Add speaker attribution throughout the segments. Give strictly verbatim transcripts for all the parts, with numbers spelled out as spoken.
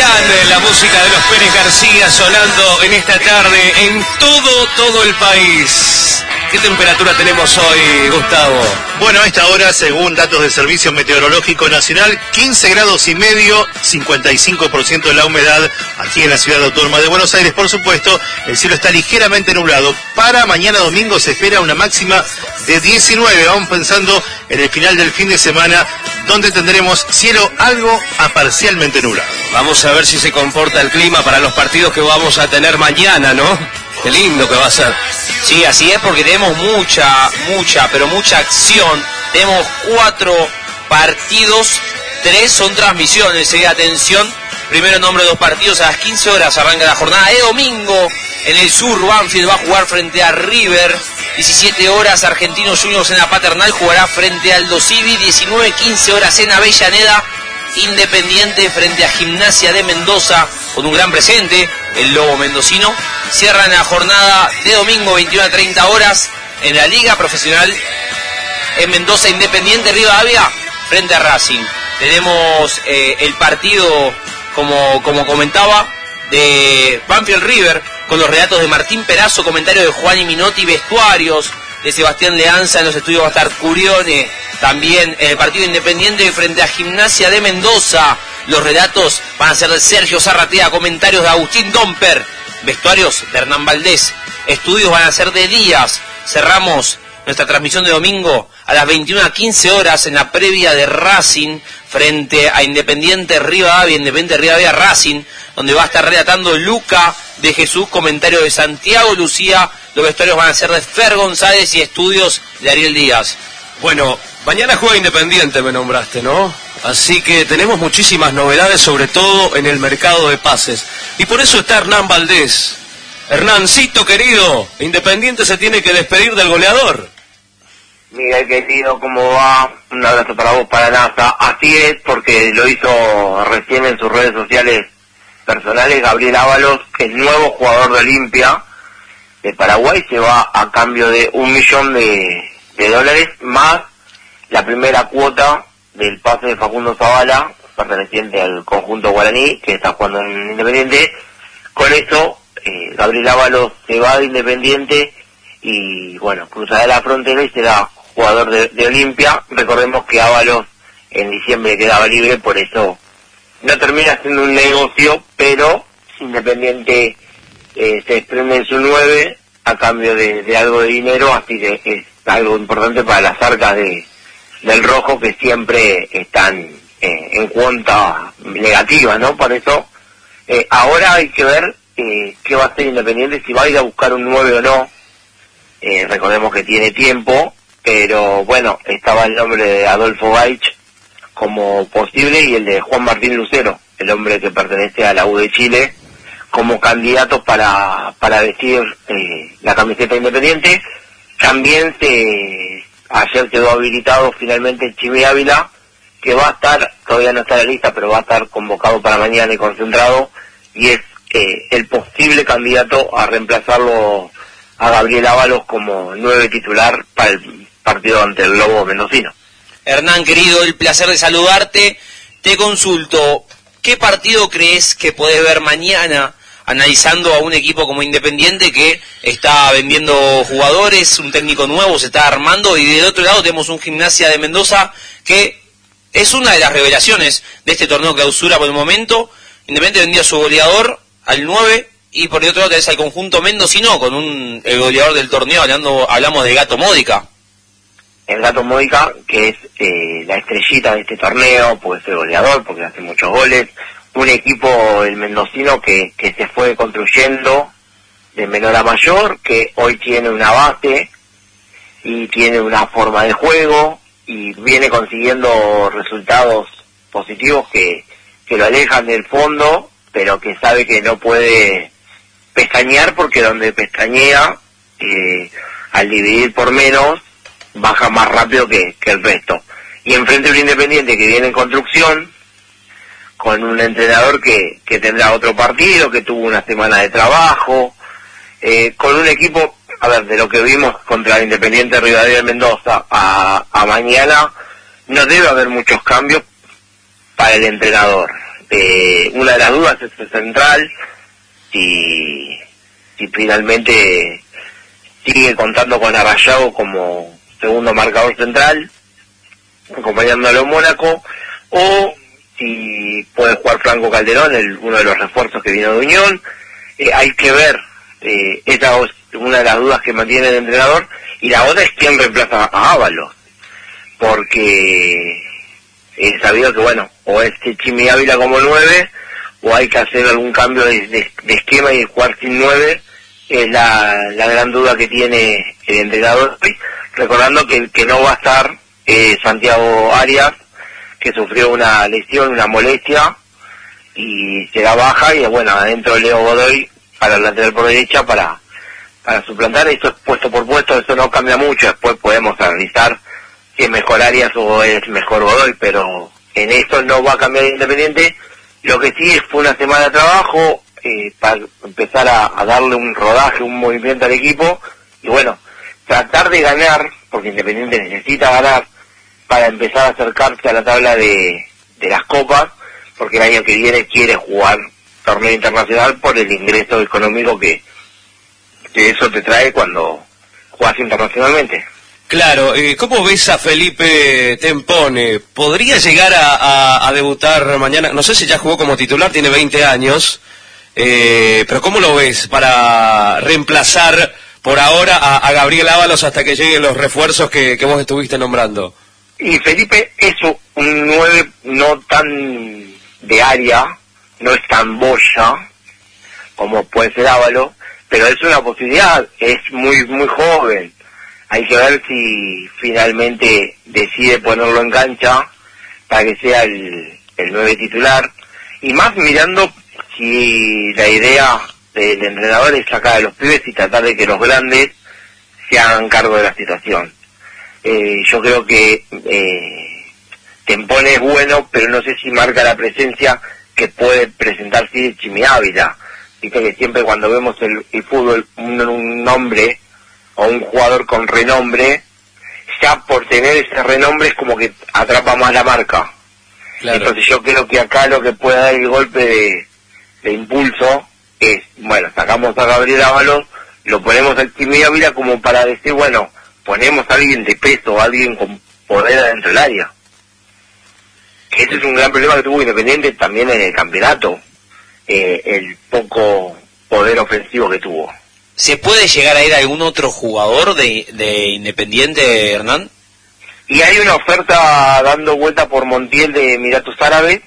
Speaker 1: Sebastián, la música de los Pérez García sonando en esta tarde en todo, todo el país. ¿Qué temperatura tenemos hoy, Gustavo?
Speaker 2: Bueno, a esta hora, según datos del Servicio Meteorológico Nacional, quince grados y medio, cincuenta y cinco por ciento de la humedad aquí en la ciudad autónoma de Buenos Aires. Por supuesto, el cielo está ligeramente nublado. Para mañana domingo se espera una máxima de diecinueve. Vamos pensando en el final del fin de semana, donde tendremos cielo algo a parcialmente nublado.
Speaker 1: Vamos a ver si se comporta el clima para los partidos que vamos a tener mañana, ¿no? Qué lindo que va a ser.
Speaker 3: Sí, así es, porque tenemos mucha, mucha, pero mucha acción. Tenemos cuatro partidos, tres son transmisiones, ¿eh? Atención, primero nombre de dos partidos, a las quince horas arranca la jornada de domingo. En el sur, Banfield va a jugar frente a River. diecisiete horas, Argentinos Juniors en la Paternal jugará frente al Aldo Civi. diecinueve quince horas en Avellaneda, Independiente frente a Gimnasia de Mendoza, con un gran presente, el Lobo mendocino. Cierran la jornada de domingo, veintiuna treinta horas, en la Liga Profesional en Mendoza, Independiente Rivadavia frente a Racing. Tenemos eh, el partido, como, como comentaba, de Banfield River, con los relatos de Martín Perazo, comentario de Juan y Minotti, vestuarios de Sebastián Leanza, en los estudios va a estar Curione. También en el partido Independiente frente a Gimnasia de Mendoza, los relatos van a ser de Sergio Zarratea, comentarios de Agustín Domper, vestuarios de Hernán Valdés, estudios van a ser de Díaz. Cerramos nuestra transmisión de domingo a las veintiuna quince horas en la previa de Racing frente a Independiente Rivadavia, Independiente Rivadavia Racing, donde va a estar relatando Luca de Jesús, comentario de Santiago Lucía. Los vestuarios van a ser de Fer González y estudios de Ariel Díaz.
Speaker 1: Bueno, mañana juega Independiente, me nombraste, ¿no? Así que tenemos muchísimas novedades, sobre todo en el mercado de pases. Y por eso está Hernán Valdés. Hernancito querido, Independiente se tiene que despedir del goleador.
Speaker 4: Miguel querido, ¿cómo va? Un abrazo para vos, para NASA. Así es, porque lo hizo recién en sus redes sociales personales Gabriel Ábalos, que es nuevo jugador de Olimpia de Paraguay, se va a cambio de un millón de, de dólares, más la primera cuota del pase de Facundo Zavala, perteneciente al conjunto guaraní, que está jugando en Independiente. Con eso, eh, Gabriel Ábalos se va de Independiente y, bueno, cruzará la frontera y será jugador de, de Olimpia. Recordemos que Ábalos en diciembre quedaba libre, por eso no termina siendo un negocio, pero Independiente eh, se desprende en su nueve a cambio de, de algo de dinero, así que es algo importante para las arcas de del rojo, que siempre están eh, en cuenta negativa, ¿no? Por eso eh, ahora hay que ver eh, qué va a hacer Independiente, si va a ir a buscar un nueve o no. Eh, recordemos que tiene tiempo, pero bueno, estaba el nombre de Adolfo Gaich como posible y el de Juan Martín Lucero, el hombre que pertenece a la U de Chile, como candidatos para para vestir eh, la camiseta Independiente. También se ayer quedó habilitado finalmente Chimi Ávila, que va a estar, todavía no está en la lista, pero va a estar convocado para mañana y concentrado, y es eh, el posible candidato a reemplazarlo a Gabriel Ábalos como nueve titular para el partido ante el Lobo mendocino.
Speaker 3: Hernán, querido, el placer de saludarte. Te consulto, ¿qué partido crees que podés ver mañana analizando a un equipo como Independiente que está vendiendo jugadores, un técnico nuevo se está armando, y del otro lado tenemos un Gimnasia de Mendoza que es una de las revelaciones de este torneo clausura por el momento? Independiente vendió a su goleador al nueve, y por el otro lado tenés al conjunto mendocino con un el goleador del torneo, hablando hablamos de Gato Módica.
Speaker 4: El Gato Módica, que es eh, la estrellita de este torneo, porque es el goleador, porque hace muchos goles. Un equipo, el mendocino, que, que se fue construyendo de menor a mayor, que hoy tiene una base y tiene una forma de juego y viene consiguiendo resultados positivos que, que lo alejan del fondo, pero que sabe que no puede pestañear, porque donde pestañea, eh, al dividir por menos, baja más rápido que, que el resto. Y enfrente de un Independiente que viene en construcción, con un entrenador que, que tendrá otro partido, que tuvo una semana de trabajo, eh, con un equipo, a ver, de lo que vimos contra el Independiente Rivadavia de Mendoza a, a mañana, no debe haber muchos cambios para el entrenador. eh, una de las dudas es el central, si, si finalmente sigue contando con Arrayago como segundo marcador central, acompañándolo a Mónaco, o si puede jugar Franco Calderón, el, uno de los refuerzos que vino de Unión. Eh, hay que ver, eh, esa es una de las dudas que mantiene el entrenador, y la otra es quién reemplaza a Ábalos, porque he sabido que, bueno, o es Chimi Ávila como nueve, o hay que hacer algún cambio de, de, de esquema y jugar sin nueve. Es la, la gran duda que tiene el entrenador hoy, recordando que el que no va a estar eh, Santiago Arias, que sufrió una lesión, una molestia, y será baja, y bueno, adentro Leo Godoy para el lateral por derecha para, para suplantar. Esto es puesto por puesto, eso no cambia mucho, después podemos analizar si es mejor Arias o es mejor Godoy, pero en esto no va a cambiar Independiente. Lo que sí fue una semana de trabajo, eh, para empezar a, a darle un rodaje, un movimiento al equipo, y bueno, tratar de ganar, porque Independiente necesita ganar para empezar a acercarse a la tabla de, de las copas, porque el año que viene quiere jugar torneo internacional por el ingreso económico que, que eso te trae cuando juegas internacionalmente.
Speaker 1: Claro, eh, ¿cómo ves a Felipe Tempone? ¿Podría llegar a, a, a debutar mañana? No sé si ya jugó como titular, tiene veinte años, eh, pero ¿cómo lo ves para reemplazar por ahora a, a Gabriel Ábalos hasta que lleguen los refuerzos que, que vos estuviste nombrando?
Speaker 4: Y Felipe es un nueve no tan de área, no es tan boya como puede ser Ábalos, pero es una posibilidad, es muy muy joven. Hay que ver si finalmente decide ponerlo en cancha para que sea el, el nueve titular, y más mirando si la idea del entrenador es sacar a los pibes y tratar de que los grandes se hagan cargo de la situación. Eh, yo creo que eh, Tempone es bueno, pero no sé si marca la presencia que puede presentar sí Chimi Ávila. Viste que siempre cuando vemos el, el fútbol, un, un nombre o un jugador con renombre, ya por tener ese renombre es como que atrapa más la marca. Claro. Entonces yo creo que acá lo que puede dar el golpe de, de impulso es, bueno, sacamos a Gabriel Ábalos, lo ponemos al Chimi Ávila como para decir, bueno, ponemos a alguien de peso, a alguien con poder adentro del área. Ese es un gran problema que tuvo Independiente también en el campeonato, eh, el poco poder ofensivo que tuvo.
Speaker 3: ¿Se puede llegar a ir a algún otro jugador de, de Independiente, Hernán?
Speaker 4: Y hay una oferta dando vuelta por Montiel de Emiratos Árabes,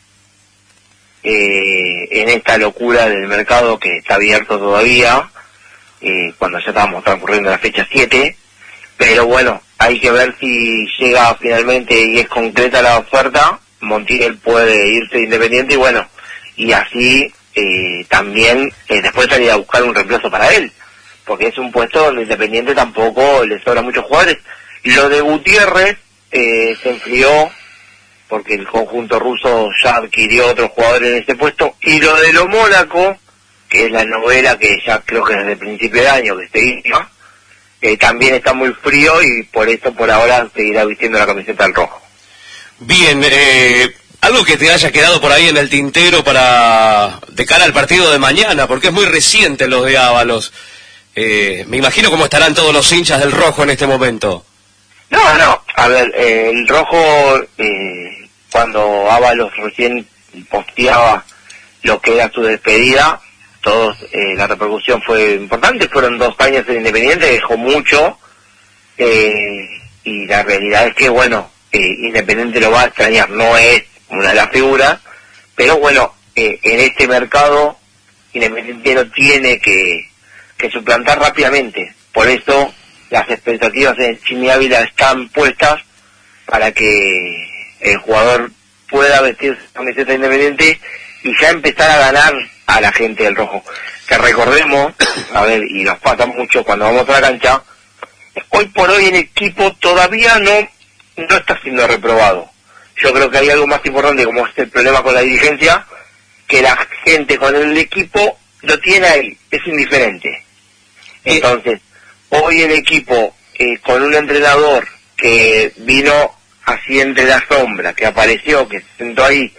Speaker 4: eh, en esta locura del mercado que está abierto todavía, eh, cuando ya estábamos transcurriendo la fecha siete, pero bueno, hay que ver si llega finalmente y es concreta la oferta. Montiel puede irse de Independiente y bueno, y así eh, también eh, después salir a buscar un reemplazo para él, porque es un puesto donde Independiente tampoco le sobra muchos jugadores. Lo de Gutiérrez eh, se enfrió porque el conjunto ruso ya adquirió otros jugadores en ese puesto, y lo de lo Mónaco, que es la novela que ya creo que desde el principio de año que se hizo, eh, también está muy frío, y por eso por ahora seguirá vistiendo la camiseta al rojo.
Speaker 1: Bien, eh, algo que te haya quedado por ahí en el tintero para de cara al partido de mañana, porque es muy reciente los de Ábalos. Eh, me imagino cómo estarán todos los hinchas del rojo en este momento.
Speaker 4: No, no, a ver, eh, el rojo, eh, cuando Ábalos recién posteaba lo que era su despedida, todos, eh, la repercusión fue importante, fueron dos años en Independiente, dejó mucho, eh, y la realidad es que, bueno, eh, Independiente lo va a extrañar, no es una de las figuras, pero bueno, eh, en este mercado Independiente lo tiene que, que suplantar rápidamente, por eso las expectativas en Chimi Ávila están puestas para que el jugador pueda vestir su camiseta Independiente y ya empezar a ganar a la gente del rojo. Que recordemos, a ver, y nos pasa mucho cuando vamos a la cancha, hoy por hoy el equipo todavía no, no está siendo reprobado. Yo creo que hay algo más importante, como es el problema con la dirigencia, que la gente con el equipo lo tiene ahí, es indiferente. Entonces, hoy el equipo, eh, con un entrenador que vino así entre la sombra, que apareció, que se sentó ahí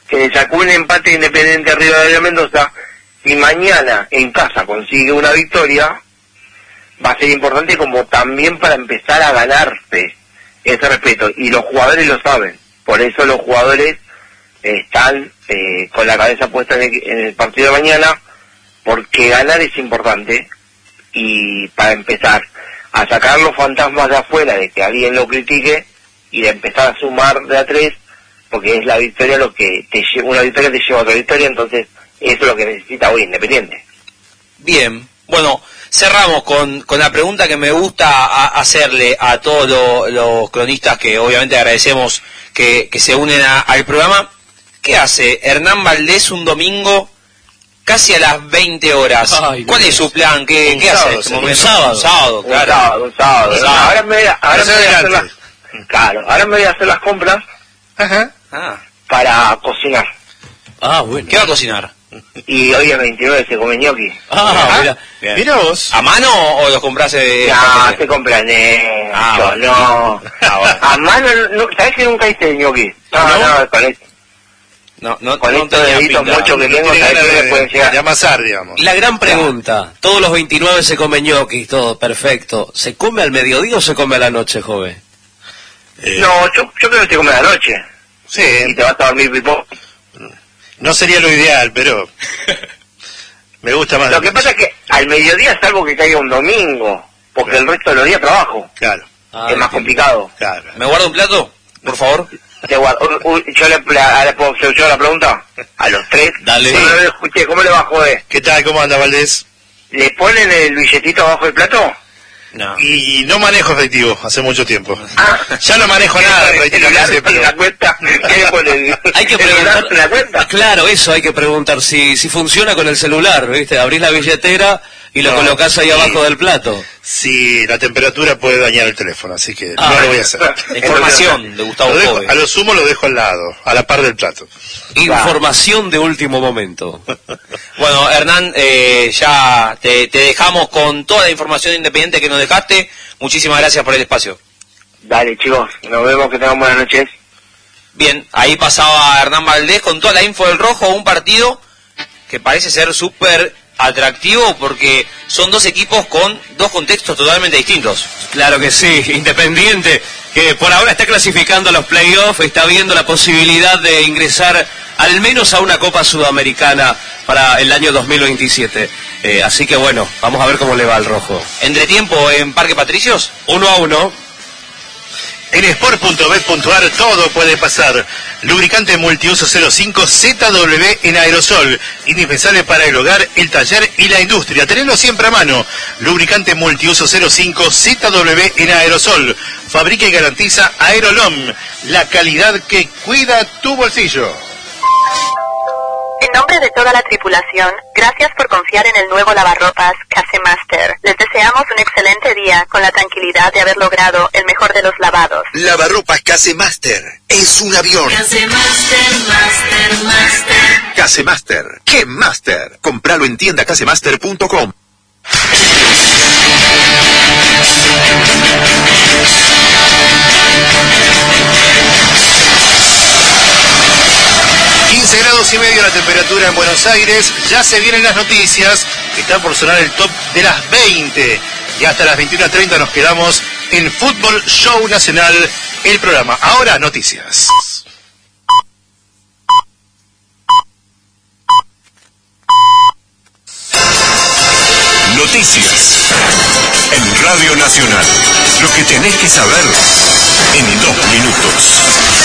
Speaker 4: que le sacó un empate Independiente arriba de Mendoza. Si mañana en casa consigue una victoria, va a ser importante como también para empezar a ganarse ese respeto. Y los jugadores lo saben. Por eso los jugadores están eh, con la cabeza puesta en el, en el partido de mañana, porque ganar es importante. Y para empezar a sacar los fantasmas de afuera, de que alguien lo critique, y de empezar a sumar de a tres, porque es la victoria lo que te lleva, una victoria te lleva a otra victoria, entonces eso es lo que necesita hoy Independiente.
Speaker 3: Bien, bueno, cerramos con, con la pregunta que me gusta a, hacerle a todos lo, los cronistas que obviamente agradecemos que, que se unen a, al programa. ¿Qué hace Hernán Valdés un domingo casi a las veinte horas? Ay, ¿cuál es su plan? ¿Qué, ¿qué hace en este momento?
Speaker 1: Un sábado.
Speaker 3: Un sábado, claro.
Speaker 4: Un sábado, un sábado.
Speaker 3: Un sábado.
Speaker 4: Ahora me voy a, ahora me voy a hacer las, claro, ahora me voy a hacer las compras. Ajá.
Speaker 3: Ah.
Speaker 4: Para cocinar.
Speaker 1: Ah, bueno.
Speaker 3: ¿Qué va a cocinar?
Speaker 4: Y hoy es veintinueve, se come ñoqui.
Speaker 1: Ah, mira.
Speaker 2: Mira vos.
Speaker 3: ¿A mano o los compras? Eh,
Speaker 4: No, se compran eh,
Speaker 3: ah,
Speaker 4: yo,
Speaker 3: bueno.
Speaker 4: no.
Speaker 3: Ah, bueno.
Speaker 4: A mano, no, ¿sabés que nunca hice ñoqui? No,
Speaker 3: ¿No?
Speaker 4: no, con esto,
Speaker 3: No, no,
Speaker 4: con
Speaker 3: no
Speaker 4: estos
Speaker 3: tenía
Speaker 4: deditos
Speaker 3: pinta.
Speaker 4: mucho que
Speaker 2: No
Speaker 4: tengo,
Speaker 2: tiene
Speaker 4: ¿sabés
Speaker 2: ganas
Speaker 4: qué me
Speaker 2: de,
Speaker 4: pueden
Speaker 2: de
Speaker 4: llegar?
Speaker 2: amasar, digamos.
Speaker 1: La gran pregunta, todos los veintinueve se comen ñoquis, todo perfecto. ¿Se come al mediodía o se come a la noche, joven?
Speaker 2: Eh,
Speaker 4: No, yo, yo creo que se come a la noche.
Speaker 2: Sí,
Speaker 4: Y te vas a dormir pipo.
Speaker 2: no sería lo ideal, pero me gusta más.
Speaker 4: Lo que pasa es que al mediodía, salvo que caiga un domingo, porque
Speaker 2: Claro.
Speaker 4: el resto de los días trabajo,
Speaker 2: Claro,
Speaker 1: Ah,
Speaker 4: es más complicado.
Speaker 2: claro.
Speaker 3: ¿Me guardo un plato, por favor?
Speaker 4: Te guardo. U- u- yo le, le, ahora puedo hacer yo la pregunta a los tres.
Speaker 1: Dale.
Speaker 4: No lo escuché, ¿cómo le bajó eh?
Speaker 2: ¿Qué tal? ¿Cómo anda, Valdés?
Speaker 4: ¿Le ponen el billetito abajo del plato?
Speaker 3: No.
Speaker 2: Y no manejo efectivo hace mucho tiempo.
Speaker 4: Ah.
Speaker 2: Ya no manejo nada
Speaker 4: ¿El celular
Speaker 2: prácticamente,
Speaker 4: en la
Speaker 2: pero
Speaker 4: cuenta? ¿Qué le ponen?
Speaker 1: Hay que
Speaker 4: ¿El celular
Speaker 1: preguntar.
Speaker 4: en la cuenta?
Speaker 1: Claro, eso hay que preguntar. Si, si funciona con el celular, ¿viste? Abrís la billetera y lo
Speaker 2: No,
Speaker 1: colocás ahí
Speaker 2: sí.
Speaker 1: abajo del plato.
Speaker 2: si la temperatura puede dañar el teléfono, así que
Speaker 1: Ah.
Speaker 2: no lo voy a hacer.
Speaker 3: Información de Gustavo
Speaker 2: Lo dejo-
Speaker 3: Jove.
Speaker 2: a lo sumo lo dejo al lado, a la par del plato.
Speaker 1: Información de último momento.
Speaker 3: Bueno, Hernán, eh, ya te, te dejamos con toda la información independiente que nos dejaste. Muchísimas gracias por el espacio.
Speaker 4: Dale, chicos, nos vemos, que tengan buenas noches.
Speaker 3: Bien, ahí pasaba Hernán Valdés con toda la info del Rojo, un partido que parece ser súper atractivo porque son dos equipos con dos contextos totalmente distintos.
Speaker 1: Claro que sí, Independiente, que por ahora está clasificando a los playoffs, está viendo la posibilidad de ingresar al menos a una Copa Sudamericana para el año dos mil veintisiete. Eh, así que bueno, vamos a ver cómo le va al Rojo.
Speaker 3: Entretiempo en Parque Patricios.
Speaker 1: Uno a uno.
Speaker 2: En sport punto bet punto a r todo puede pasar. Lubricante multiuso cero cinco Z W en aerosol. Indispensable para el hogar, el taller y la industria. Tenedlo siempre a mano. Lubricante multiuso cero cinco Z W en aerosol. Fabrica y garantiza Aerolom. La calidad que cuida tu bolsillo.
Speaker 5: En nombre de toda la tripulación, gracias por confiar en el nuevo lavarropas Casemaster. Les deseamos un excelente día con la tranquilidad de haber logrado el mejor de los lavados.
Speaker 6: Lavarropas Casemaster. Es un avión.
Speaker 7: Casemaster, Master, Master.
Speaker 6: Casemaster. ¿Qué Master? Compralo en tienda casemaster punto com.
Speaker 2: quince grados y medio la temperatura en Buenos Aires. Ya se vienen las noticias. Está por sonar el top de las veinte. Y hasta las veintiuna treinta nos quedamos en Fútbol Show Nacional, el programa. Ahora, noticias.
Speaker 8: Noticias en Radio Nacional. Lo que tenés que saber en dos minutos.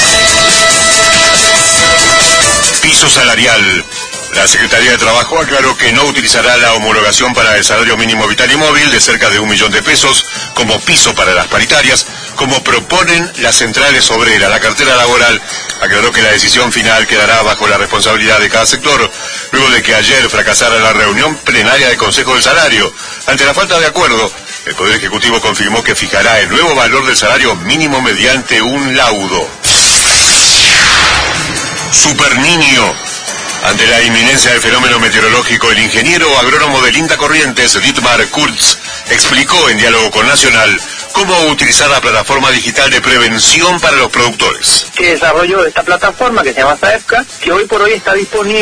Speaker 8: Piso salarial. La Secretaría de Trabajo aclaró que no utilizará la homologación para el salario mínimo vital y móvil de cerca de un millón de pesos como piso para las paritarias, como proponen las centrales obreras. La cartera laboral aclaró que la decisión final quedará bajo la responsabilidad de cada sector, luego de que ayer fracasara la reunión plenaria del Consejo del Salario. Ante la falta de acuerdo, el Poder Ejecutivo confirmó que fijará el nuevo valor del salario mínimo mediante un laudo. Super Niño. Ante la inminencia del fenómeno meteorológico, el ingeniero agrónomo de Linda Corrientes, Dietmar Kurz, explicó en diálogo con Nacional cómo utilizar la plataforma digital de prevención para los productores.
Speaker 9: Que desarrolló esta plataforma que se llama SAEPCA, que hoy por hoy está disponible